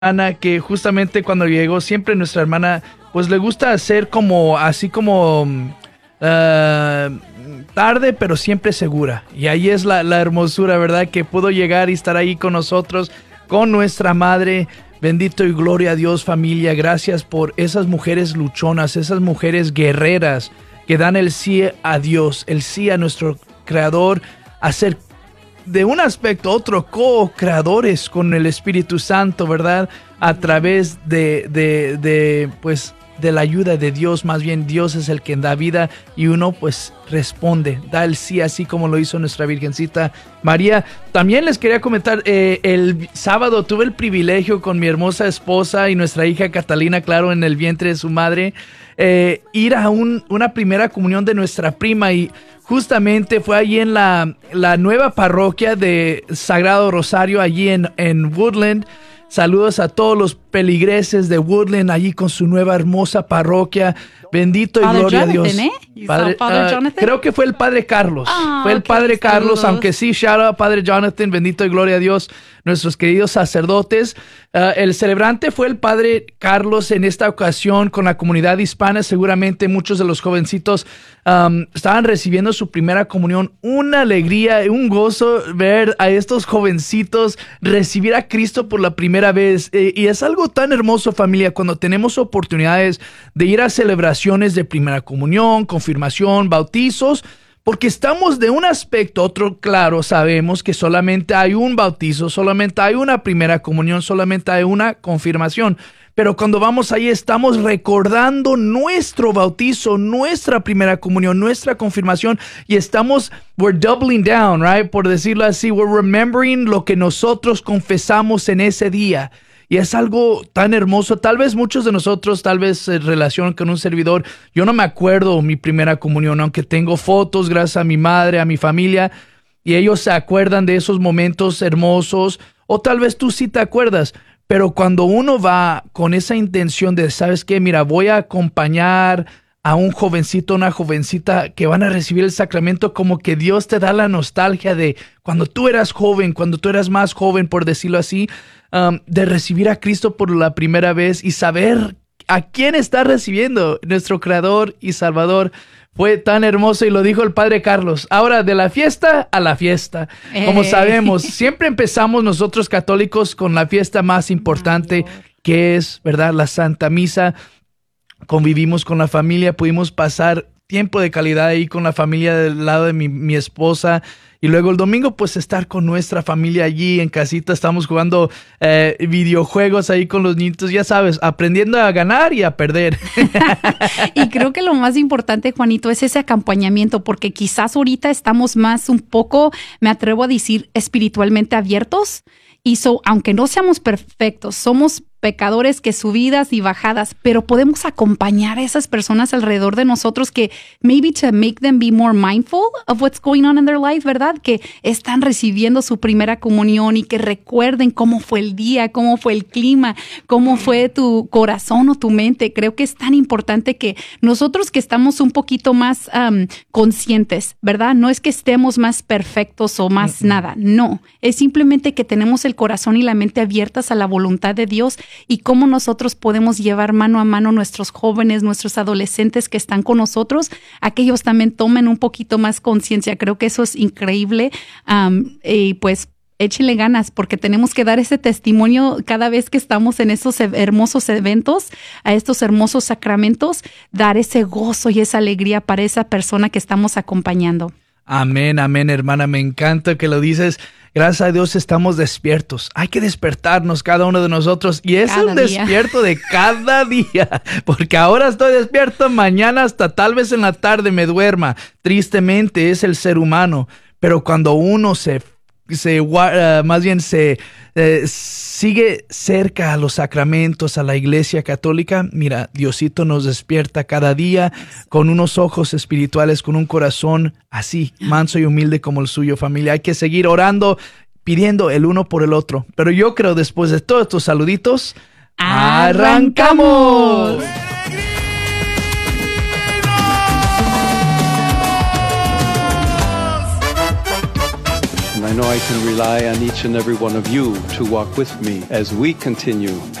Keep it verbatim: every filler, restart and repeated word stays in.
hermana que justamente cuando llegó, siempre nuestra hermana, pues le gusta hacer como, así como uh, tarde, pero siempre segura. Y ahí es la, la hermosura, ¿verdad? Que pudo llegar y estar ahí con nosotros, con nuestra madre. Bendito y gloria a Dios, familia. Gracias por esas mujeres luchonas, esas mujeres guerreras que dan el sí a Dios, el sí a nuestro Creador, a ser de un aspecto otro co-creadores con el Espíritu Santo, ¿verdad? A través de, de, de, pues, de la ayuda de Dios. Más bien Dios es el que da vida y uno pues responde, da el sí, así como lo hizo nuestra Virgencita María. También les quería comentar, eh, el sábado tuve el privilegio con mi hermosa esposa y nuestra hija Catalina, claro, en el vientre de su madre, eh, ir a un, una primera comunión de nuestra prima, y justamente fue allí en la, la nueva parroquia de Sagrado Rosario, allí en, en Woodland. Saludos a todos los peligreses de Woodland, allí con su nueva hermosa parroquia. Bendito y Father gloria Jonathan, a Dios. ¿eh? Padre, Father uh, Jonathan? creo que fue el Padre Carlos. Ah, fue el ok, Padre Carlos, saludos. aunque sí, shout out Padre Jonathan. Bendito y gloria a Dios, nuestros queridos sacerdotes. Uh, el celebrante fue el Padre Carlos en esta ocasión con la comunidad hispana. Seguramente muchos de los jovencitos um, estaban recibiendo su primera comunión. Una alegría, un gozo ver a estos jovencitos recibir a Cristo por la primera vez. Eh, y es algo tan hermoso, familia, cuando tenemos oportunidades de ir a celebraciones de primera comunión, confirmación, bautizos, porque estamos de un aspecto a otro, claro, sabemos que solamente hay un bautizo, solamente hay una primera comunión, solamente hay una confirmación. Pero cuando vamos ahí estamos recordando nuestro bautizo, nuestra primera comunión, nuestra confirmación, y estamos, we're doubling down, right? Por decirlo así, we're remembering lo que nosotros confesamos en ese día. Y es algo tan hermoso. Tal vez muchos de nosotros, tal vez en relación con un servidor, yo no me acuerdo mi primera comunión, aunque tengo fotos gracias a mi madre, a mi familia, y ellos se acuerdan de esos momentos hermosos, o tal vez tú sí te acuerdas. Pero cuando uno va con esa intención de, ¿sabes qué? Mira, voy a acompañar a un jovencito, una jovencita que van a recibir el sacramento, como que Dios te da la nostalgia de cuando tú eras joven, cuando tú eras más joven, por decirlo así, um, de recibir a Cristo por la primera vez y saber a quién está recibiendo, nuestro Creador y Salvador. Fue tan hermoso y lo dijo el Padre Carlos. Ahora, de la fiesta a la fiesta. Como sabemos, siempre empezamos nosotros católicos con la fiesta más importante, que es, ¿verdad?, la Santa Misa. Convivimos con la familia, pudimos pasar tiempo de calidad ahí con la familia del lado de mi, mi esposa. Y luego el domingo, pues, estar con nuestra familia allí en casita. Estamos jugando eh, videojuegos ahí con los niños, ya sabes, aprendiendo a ganar y a perder. Y creo que lo más importante, Juanito, es ese acompañamiento, porque quizás ahorita estamos más un poco, me atrevo a decir, espiritualmente abiertos. Y so, aunque no seamos perfectos, somos pecadores que subidas y bajadas, pero podemos acompañar a esas personas alrededor de nosotros que maybe to make them be more mindful of what's going on in their life, ¿verdad? Que están recibiendo su primera comunión y que recuerden cómo fue el día, cómo fue el clima, cómo fue tu corazón o tu mente. Creo que es tan importante que nosotros que estamos un poquito más um, conscientes, ¿verdad? No es que estemos más perfectos o más uh-uh. nada, no. Es simplemente que tenemos el corazón y la mente abiertas a la voluntad de Dios, y cómo nosotros podemos llevar mano a mano nuestros jóvenes, nuestros adolescentes que están con nosotros, a que ellos también tomen un poquito más conciencia. Creo que eso es increíble. Um, y pues échenle ganas, porque tenemos que dar ese testimonio cada vez que estamos en esos hermosos eventos, a estos hermosos sacramentos, dar ese gozo y esa alegría para esa persona que estamos acompañando. Amén, amén, hermana. Me encanta que lo dices. Gracias a Dios estamos despiertos. Hay que despertarnos cada uno de nosotros. Y es cada un día. Despierto de cada día. Porque ahora estoy despierto, mañana hasta tal vez en la tarde me duerma. Tristemente es el ser humano. Pero cuando uno se, se uh, más bien se uh, sigue cerca a los sacramentos, a la Iglesia Católica, mira, Diosito nos despierta cada día con unos ojos espirituales, con un corazón así, manso y humilde como el suyo, familia. Hay que seguir orando, pidiendo el uno por el otro. Pero yo creo, después de todos estos saluditos, ¡arrancamos! I know I can rely on each and every one of you to walk with me as we continue